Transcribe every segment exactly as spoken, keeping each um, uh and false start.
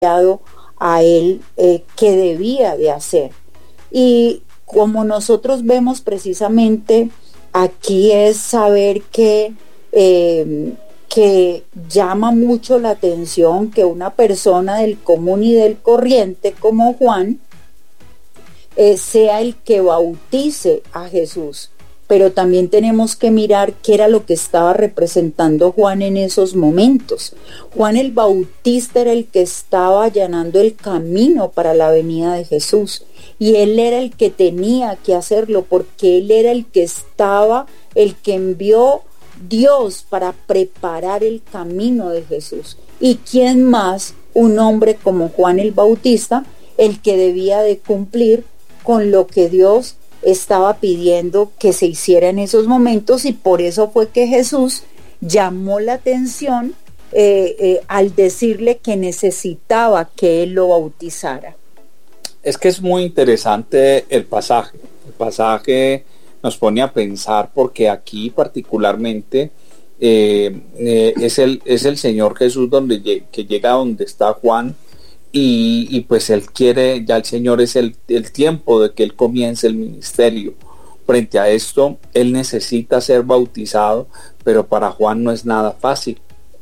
a él eh, qué debía de hacer. Y como nosotros vemos precisamente aquí es saber que, eh, que llama mucho la atención que una persona del común y del corriente como Juan eh, sea el que bautice a Jesús. Pero también tenemos que mirar qué era lo que estaba representando Juan en esos momentos. Juan el Bautista era el que estaba allanando el camino para la venida de Jesús. Y él era el que tenía que hacerlo, porque él era el que estaba, el que envió Dios para preparar el camino de Jesús. ¿Y quién más? Un hombre como Juan el Bautista, el que debía de cumplir con lo que Dios estaba pidiendo que se hiciera en esos momentos, y por eso fue que Jesús llamó la atención eh, eh, al decirle que necesitaba que él lo bautizara. Es que es muy interesante el pasaje. El pasaje nos pone a pensar porque aquí particularmente eh, eh, es, el, es el Señor Jesús donde que llega donde está Juan. Y, y pues él quiere, ya el Señor es el, el tiempo de que él comience el ministerio. Frente a esto, él necesita ser bautizado, pero para Juan no es nada fácil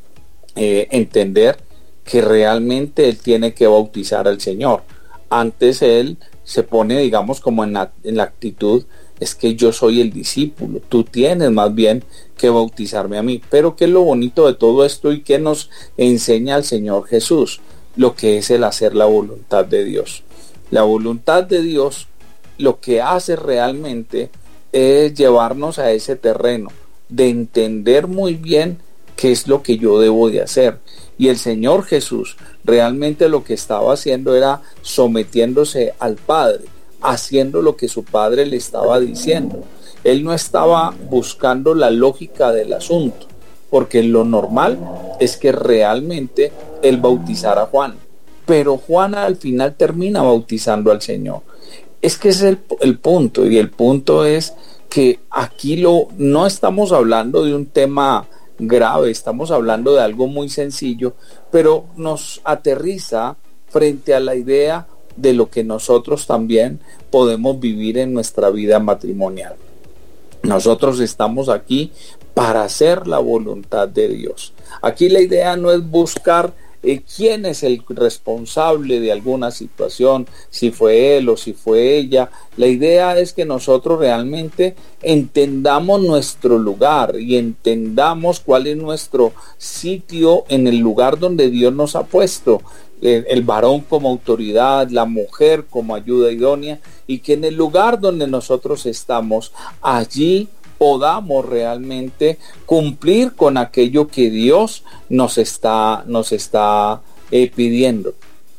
eh, entender que realmente él tiene que bautizar al Señor. Antes él se pone, digamos, como en la, en la actitud, es que yo soy el discípulo, tú tienes más bien que bautizarme a mí. Pero ¿qué es lo bonito de todo esto y qué nos enseña el Señor Jesús? Lo que es el hacer la voluntad de Dios. La voluntad de Dios lo que hace realmente es llevarnos a ese terreno de entender muy bien qué es lo que yo debo de hacer. Y el Señor Jesús realmente lo que estaba haciendo era sometiéndose al Padre, haciendo lo que su Padre le estaba diciendo. Él no estaba buscando la lógica del asunto, porque lo normal es que realmente él bautizara a Juan, pero Juan al final termina bautizando al Señor. Es que ese es el, el punto, y el punto es que aquí lo, no estamos hablando de un tema grave, estamos hablando de algo muy sencillo, pero nos aterriza frente a la idea de lo que nosotros también podemos vivir en nuestra vida matrimonial. Nosotros estamos aquí para hacer la voluntad de Dios. Aquí la idea no es buscar eh, quién es el responsable de alguna situación, si fue él o si fue ella. La idea es que nosotros realmente entendamos nuestro lugar y entendamos cuál es nuestro sitio en el lugar donde Dios nos ha puesto. Eh, el varón como autoridad, la mujer como ayuda idónea, y que en el lugar donde nosotros estamos, allí podamos realmente cumplir con aquello que Dios nos está, nos está eh, pidiendo.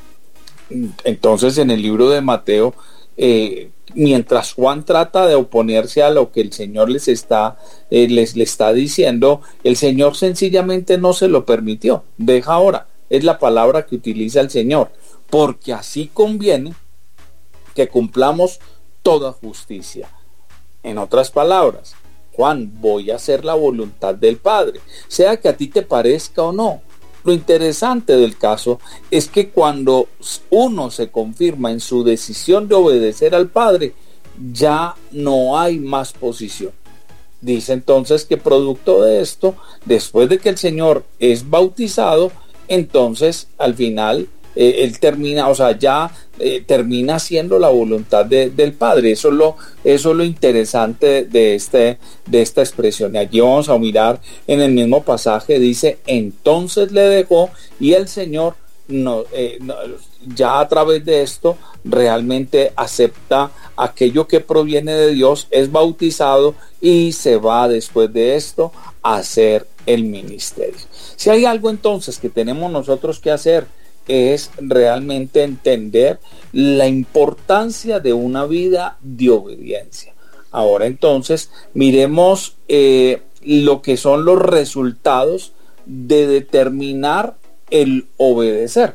Entonces, en el libro de Mateo, eh, mientras Juan trata de oponerse a lo que el Señor les está, eh, les, les está diciendo, el Señor sencillamente no se lo permitió. Deja ahora, es la palabra que utiliza el Señor, porque así conviene que cumplamos toda justicia. En otras palabras, Juan, voy a hacer la voluntad del Padre, sea que a ti te parezca o no. Lo interesante del caso es que cuando uno se confirma en su decisión de obedecer al Padre, ya no hay más posición. Dice entonces que producto de esto, después de que el Señor es bautizado, entonces al final Eh, él termina, o sea, ya eh, termina haciendo la voluntad de, del Padre. Eso es lo, eso es lo interesante de, este, de esta expresión. Y allí vamos a mirar en el mismo pasaje, dice, entonces le dejó, y el Señor no, eh, no, ya a través de esto realmente acepta aquello que proviene de Dios, es bautizado y se va después de esto a hacer el ministerio. Si hay algo entonces que tenemos nosotros que hacer, es realmente entender la importancia de una vida de obediencia. Ahora entonces miremos eh, lo que son los resultados de determinar el obedecer.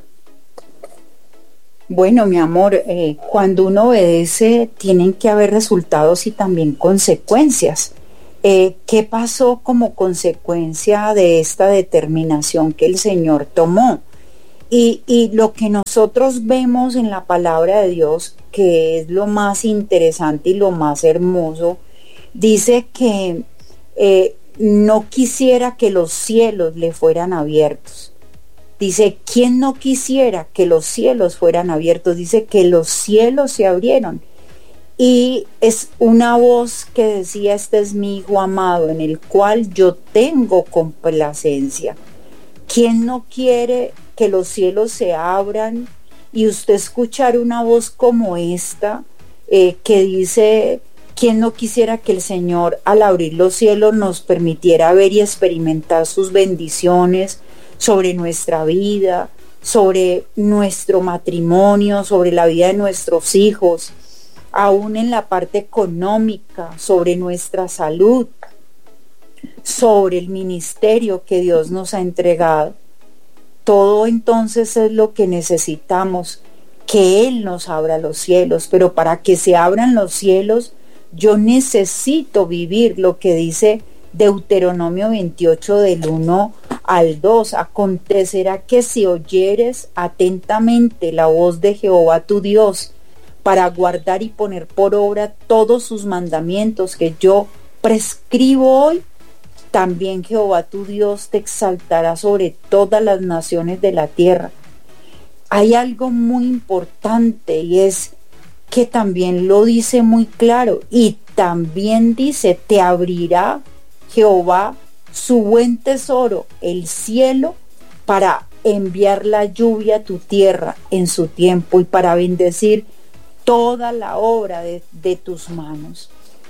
Bueno, mi amor, eh, cuando uno obedece tienen que haber resultados y también consecuencias. Eh, ¿Qué pasó como consecuencia de esta determinación que el Señor tomó? Y, y lo que nosotros vemos en la palabra de Dios, que es lo más interesante y lo más hermoso, dice que eh, no quisiera que los cielos le fueran abiertos. Dice, ¿quién no quisiera que los cielos fueran abiertos? Dice que los cielos se abrieron. Y es una voz que decía, este es mi hijo amado, en el cual yo tengo complacencia. ¿Quién no quiere que los cielos se abran y usted escuchar una voz como esta, eh, que dice, ¿quién no quisiera que el Señor al abrir los cielos nos permitiera ver y experimentar sus bendiciones sobre nuestra vida, sobre nuestro matrimonio, sobre la vida de nuestros hijos, aún en la parte económica, sobre nuestra salud, sobre el ministerio que Dios nos ha entregado? Todo entonces es lo que necesitamos, que Él nos abra los cielos, pero para que se abran los cielos, yo necesito vivir lo que dice Deuteronomio veintiocho del uno al dos. Acontecerá que si oyeres atentamente la voz de Jehová tu Dios, para guardar y poner por obra todos sus mandamientos que yo prescribo hoy, también Jehová tu Dios te exaltará sobre todas las naciones de la tierra. Hay algo muy importante y es que también lo dice muy claro, y también dice, te abrirá Jehová su buen tesoro, el cielo, para enviar la lluvia a tu tierra en su tiempo y para bendecir toda la obra de, de tus manos.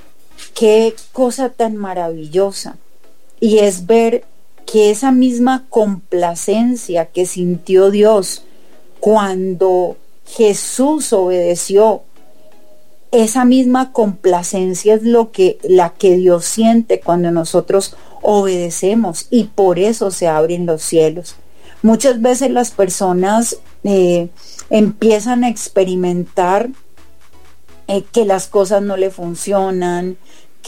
Qué cosa tan maravillosa. Y es ver que esa misma complacencia que sintió Dios cuando Jesús obedeció, esa misma complacencia es lo que, la que Dios siente cuando nosotros obedecemos, y por eso se abren los cielos. Muchas veces las personas eh, empiezan a experimentar eh, que las cosas no le funcionan,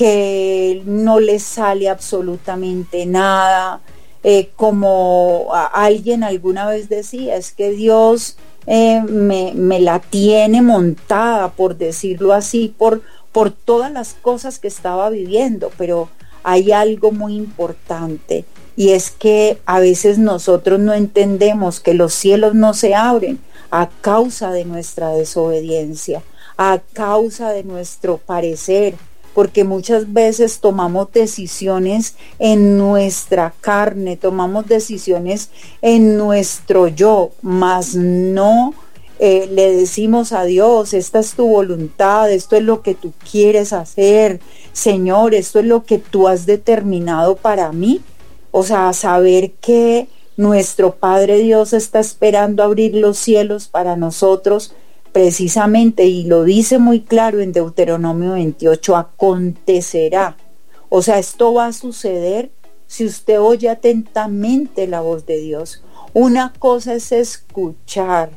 que no les sale absolutamente nada, eh, como a alguien alguna vez decía, es que Dios eh, me, me la tiene montada, por decirlo así, por, por todas las cosas que estaba viviendo. Pero hay algo muy importante, y es que a veces nosotros no entendemos que los cielos no se abren a causa de nuestra desobediencia, a causa de nuestro parecer, porque muchas veces tomamos decisiones en nuestra carne, tomamos decisiones en nuestro yo, mas no eh, le decimos a Dios, esta es tu voluntad, esto es lo que tú quieres hacer, Señor, esto es lo que tú has determinado para mí. O sea, saber que nuestro Padre Dios está esperando abrir los cielos para nosotros, precisamente, y lo dice muy claro en Deuteronomio veintiocho, acontecerá. O sea, esto va a suceder si usted oye atentamente la voz de Dios. Una cosa es escuchar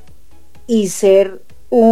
y ser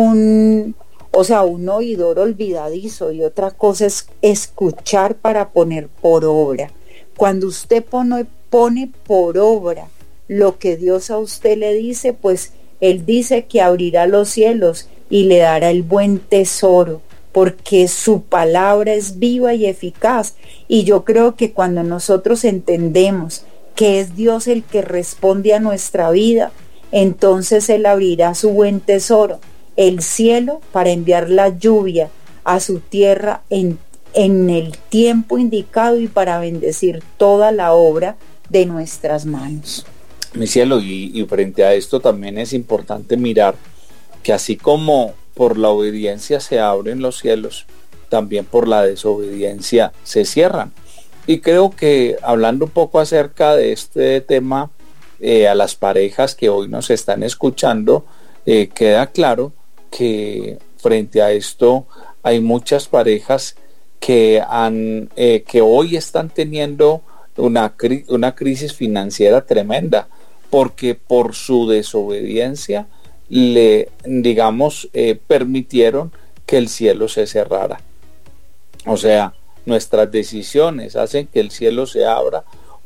un, o sea, un oidor olvidadizo, y otra cosa es escuchar para poner por obra. Cuando usted pone, pone por obra lo que Dios a usted le dice, pues Él dice que abrirá los cielos y le dará el buen tesoro, porque su palabra es viva y eficaz. Y yo creo que cuando nosotros entendemos que es Dios el que responde a nuestra vida, entonces Él abrirá su buen tesoro, el cielo, para enviar la lluvia a su tierra en, en el tiempo indicado y para bendecir toda la obra de nuestras manos. Mi cielo, y, y frente a esto también es importante mirar que así como por la obediencia se abren los cielos, también por la desobediencia se cierran. Y creo que hablando un poco acerca de este tema, eh, a las parejas que hoy nos están escuchando, eh, queda claro que frente a esto hay muchas parejas que, han, eh, que hoy están teniendo una, cri- una crisis financiera tremenda, porque por su desobediencia le, digamos, eh, permitieron que el cielo se cerrara. O sea, nuestras decisiones hacen que el cielo se abra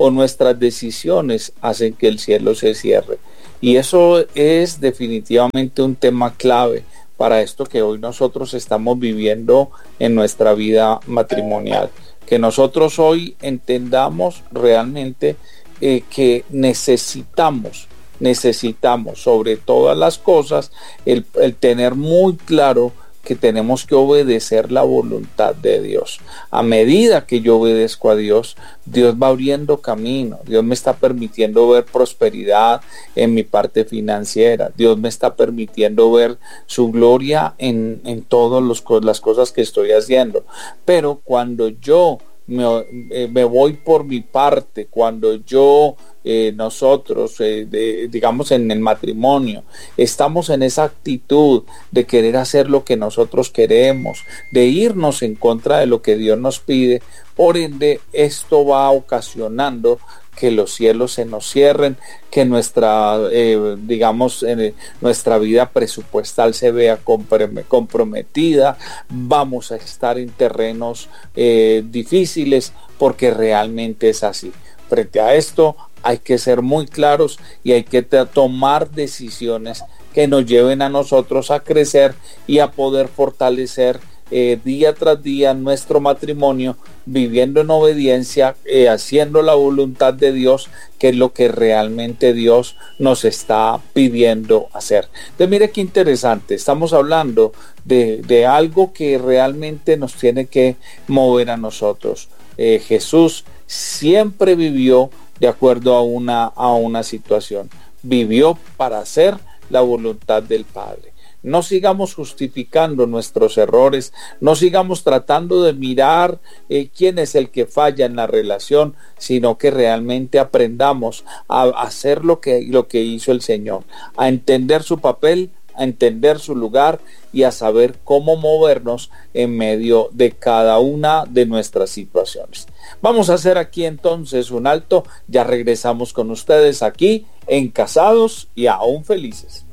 o nuestras decisiones hacen que el cielo se cierre. Y eso es definitivamente un tema clave para esto que hoy nosotros estamos viviendo en nuestra vida matrimonial. Que nosotros hoy entendamos realmente eh, que necesitamos, necesitamos sobre todas las cosas el, el tener muy claro que tenemos que obedecer la voluntad de Dios. A medida que yo obedezco a Dios, Dios va abriendo camino. Dios me está permitiendo ver prosperidad en mi parte financiera. Dios me está permitiendo ver su gloria en, en todas las cosas que estoy haciendo. Pero cuando yo me, eh, me voy por mi parte, cuando yo Eh, nosotros, eh, de, digamos en el matrimonio, estamos en esa actitud de querer hacer lo que nosotros queremos, de irnos en contra de lo que Dios nos pide, por ende esto va ocasionando que los cielos se nos cierren, que nuestra, eh, digamos, eh, nuestra vida presupuestal se vea comprometida, vamos a estar en terrenos eh, difíciles, porque realmente es así. Frente a esto, hay que ser muy claros y hay que tomar decisiones que nos lleven a nosotros a crecer y a poder fortalecer eh, día tras día nuestro matrimonio, viviendo en obediencia, eh, haciendo la voluntad de Dios, que es lo que realmente Dios nos está pidiendo hacer. Entonces mire qué interesante, estamos hablando de, de algo que realmente nos tiene que mover a nosotros. Eh, Jesús siempre vivió de acuerdo a una, a una situación. Vivió para hacer la voluntad del Padre. No sigamos justificando nuestros errores, no sigamos tratando de mirar eh, quién es el que falla en la relación, sino que realmente aprendamos a hacer lo que, lo que hizo el Señor, a entender su papel, a entender su lugar y a saber cómo movernos en medio de cada una de nuestras situaciones. Vamos a hacer aquí entonces un alto, ya regresamos con ustedes aquí en Casados y Aún Felices.